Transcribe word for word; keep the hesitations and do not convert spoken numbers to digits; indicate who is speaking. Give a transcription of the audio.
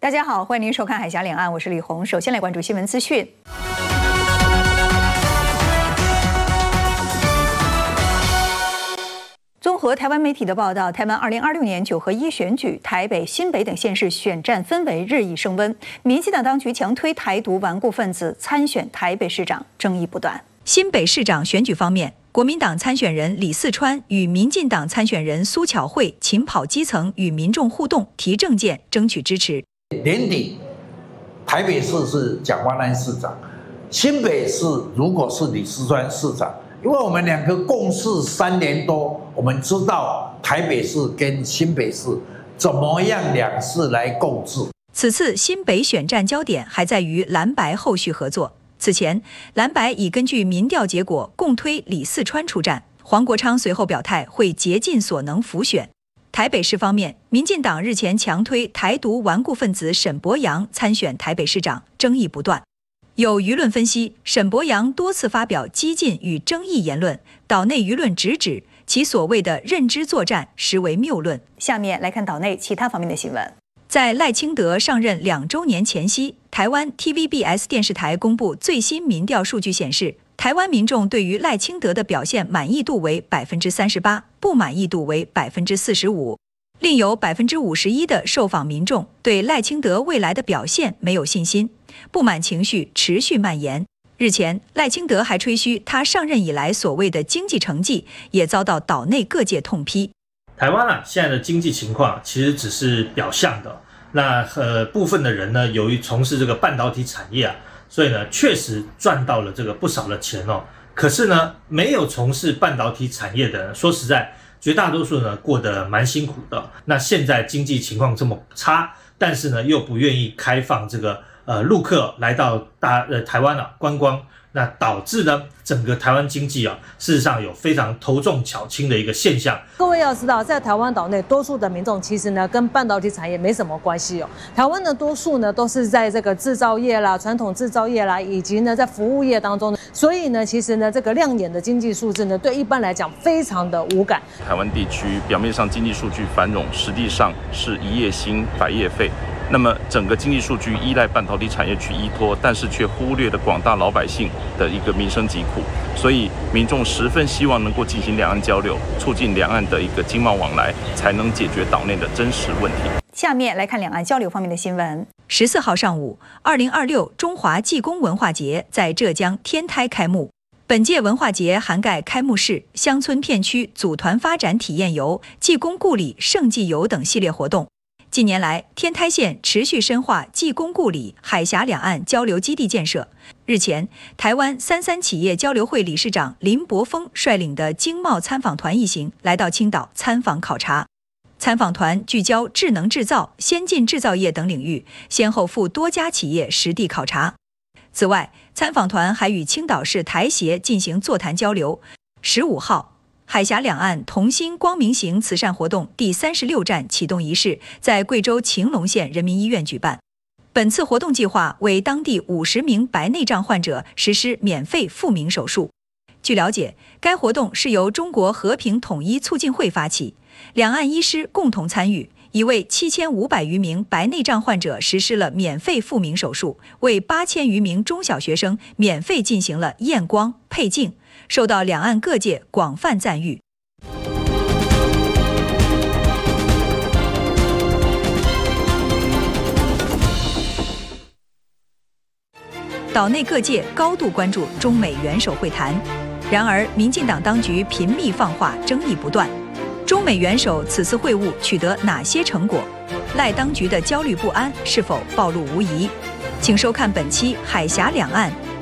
Speaker 1: 大家好，欢迎您收看《海峡两岸》，我是李红。首先来关注新闻资讯。综合台湾媒体的报道，台湾二零二六年九合一选举，台北、新北等县市选战氛围日益升温。民进党当局强推台独顽固分子参选台北市长，争议不断。新北市长选举方面，国民党参选人李四川与民进党参选人苏巧慧勤跑基层，与民众互动，提政见，争取支持。
Speaker 2: 年底，台北市是蒋万安市长，新北市如果是李四川市长。因为我们两个共事三年多，我们知道台北市跟新北市怎么样两市来共治。
Speaker 1: 此次新北选战焦点还在于蓝白后续合作。此前，蓝白已根据民调结果共推李四川出战，黄国昌随后表态会竭尽所能辅选。台北市方面，民进党日前强推台独顽固分子沈伯洋参选台北市长，争议不断。有舆论分析，沈伯洋多次发表激进与争议言论，岛内舆论直指其所谓的认知作战实为谬论。下面来看岛内其他方面的新闻。在赖清德上任两周年前夕，台湾 T V B S 电视台公布最新民调数据显示，台湾民众对于赖清德的表现满意度为百分之三十八，不满意度为百分之四十五。另有百分之五十一的受访民众对赖清德未来的表现没有信心，不满情绪持续蔓延。日前，赖清德还吹嘘他上任以来所谓的经济成绩，也遭到岛内各界痛批。
Speaker 3: 台湾啊，现在的经济情况其实只是表象的。那呃，部分的人呢，由于从事这个半导体产业啊，所以呢，确实赚到了这个不少的钱哦。可是呢，没有从事半导体产业的人，说实在，绝大多数呢过得蛮辛苦的。那现在经济情况这么差，但是呢又不愿意开放这个呃陆客来到大呃台湾啊观光，那导致呢整个台湾经济啊事实上有非常头重脚轻的一个现象。
Speaker 4: 各位要知道，在台湾岛内，多数的民众其实呢跟半导体产业没什么关系哦。台湾的多数呢都是在这个制造业啦、传统制造业啦，以及呢在服务业当中，所以呢其实呢这个亮眼的经济数字呢对一般来讲非常的无感。
Speaker 5: 台湾地区表面上经济数据繁荣，实际上是一夜兴百夜废。那么整个经济数据依赖半导体产业去依托，但是却忽略了广大老百姓的一个民生疾苦，所以民众十分希望能够进行两岸交流，促进两岸的一个经贸往来，才能解决岛内的真实问题。
Speaker 1: 下面来看两岸交流方面的新闻。十四号上午，二零二六中华济公文化节在浙江天台开幕。本届文化节涵盖开幕式、乡村片区组团发展体验游、济公故里圣济游等系列活动。近年来，天台县持续深化济公故里、海峡两岸交流基地建设。日前，台湾三三企业交流会理事长林柏峰率领的经贸参访团一行来到青岛参访考察。参访团聚焦智能制造、先进制造业等领域，先后赴多家企业实地考察。此外，参访团还与青岛市台协进行座谈交流。十五号，海峡两岸同心光明行慈善活动第三十六站启动仪式在贵州晴隆县人民医院举办。本次活动计划为当地五十名白内障患者实施免费复明手术。据了解，该活动是由中国和平统一促进会发起，两岸医师共同参与，已为七千五百余名白内障患者实施了免费复明手术，为八千余名中小学生免费进行了验光、配镜，受到两岸各界广泛赞誉。岛内各界高度关注中美元首会谈，然而民进党当局频密放话，争议不断。中美元首此次会晤取得哪些成果？赖当局的焦虑不安是否暴露无遗？请收看本期《海峡两岸》